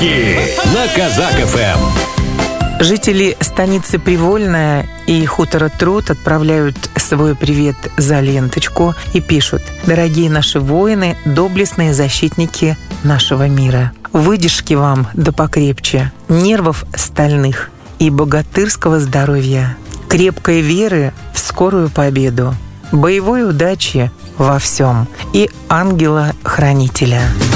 Подарки на Казак ФМ. Жители станицы Привольная и хутора Труд отправляют свой привет за ленточку и пишут: «Дорогие наши воины, доблестные защитники нашего мира, выдержки вам да покрепче, нервов стальных и богатырского здоровья, крепкой веры в скорую победу, боевой удачи во всем и ангела-хранителя».